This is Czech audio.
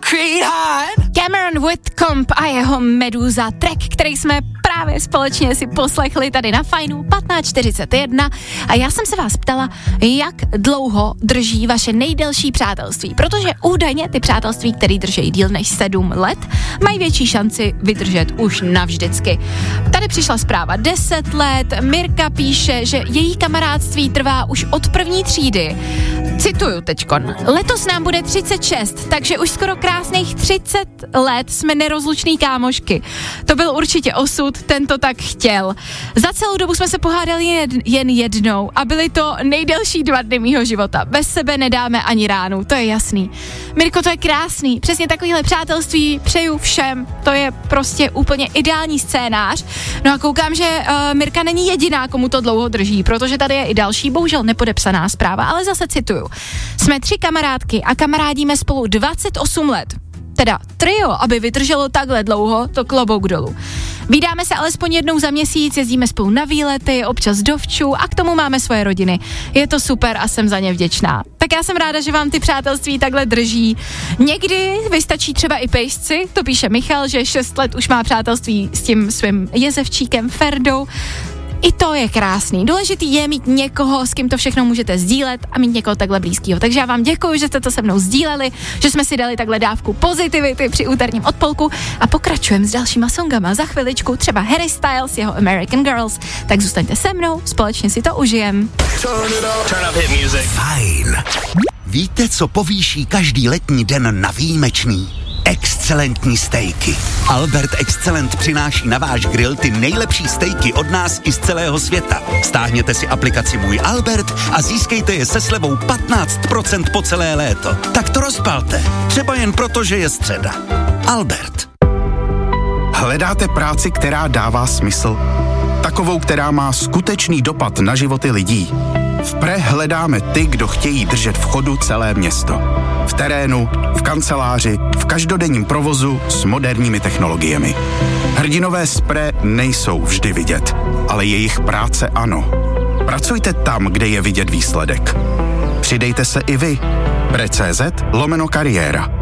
Cameron Whitcomb a jeho Meduza, track, který jsme právě společně si poslechli tady na Fajnu 15:41 a já jsem se vás ptala, jak dlouho drží vaše nejdelší přátelství, protože údajně ty přátelství, které drží díl než 7 let, mají větší šanci vydržet už navždycky. Tady přišla zpráva 10 let, Mirka píše, že její kamarádství trvá už od první třídy. Cituju teďkon. Letos nám bude 36, takže už skoro krásných 30 let jsme nerozlučný kámošky. To byl určitě osud, ten to tak chtěl. Za celou dobu jsme se pohádali jen jednou a byly to nejdelší 2 dny mýho života. Bez sebe nedáme ani ránu, to je jasný. Mirko, to je krásný, přesně takovýhle přátelství přeju všem, to je prostě úplně ideální scénář. No a koukám, že Mirka není jediná, komu to dlouho drží, protože tady je i další, bohužel nepodepsaná zpráva, ale zase cituju. Jsme 3 kamarádky a kamarádíme spolu 28 let. Teda trio, aby vydrželo takhle dlouho, to klobouk dolů. Vídáme se alespoň jednou za měsíc, jezdíme spolu na výlety, občas do včů a k tomu máme svoje rodiny. Je to super a jsem za ně vděčná. Tak já jsem ráda, že vám ty přátelství takhle drží. Někdy vystačí třeba i pejsci, to píše Michal, že 6 let už má přátelství s tím svým jezevčíkem Ferdou. I to je krásný. Důležitý je mít někoho, s kým to všechno můžete sdílet a mít někoho takhle blízkýho. Takže já vám děkuji, že jste to se mnou sdíleli, že jsme si dali takhle dávku pozitivity při úterním odpolku a pokračujeme s dalšíma songama. Za chviličku třeba Harry Styles, jeho American Girls. Tak zůstaňte se mnou, společně si to užijem. Turn up hit music. Fajn. Víte, co povýší každý letní den na výjimečný? Excelentní stejky. Albert Excelent přináší na váš grill ty nejlepší stejky od nás i z celého světa. Stáhněte si aplikaci Můj Albert a získejte je se slevou 15% po celé léto. Tak to rozpalte. Třeba jen proto, že je středa. Albert. Hledáte práci, která dává smysl? Takovou, která má skutečný dopad na životy lidí? V Pre hledáme ty, kdo chtějí držet v chodu celé město. V terénu, v kanceláři, v každodenním provozu s moderními technologiemi. Hrdinové z Pre nejsou vždy vidět, ale jejich práce ano. Pracujte tam, kde je vidět výsledek. Přidejte se i vy. Pre.cz/kariéra.